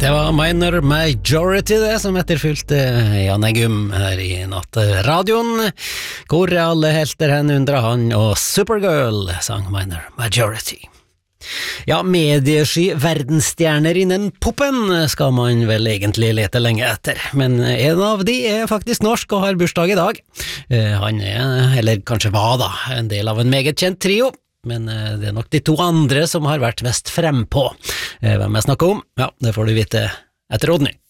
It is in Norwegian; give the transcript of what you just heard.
Det var Minor Majority det som etterfylte Jan Eggum her i nattradioen. Hvor alle helter hen undra han, og Supergirl sang Minor Majority. Ja, mediesky verdensstjerner innen poppen skal man vel egentlig lete lenge etter, men en av de er faktisk norsk og har bursdag i dag. Han er, eller kanskje var da, en del av en meget kjent trio, men det er nok de to andre som har vært mest frempå. Hvem jeg snakker om? Ja, det får du vite etter Rodney.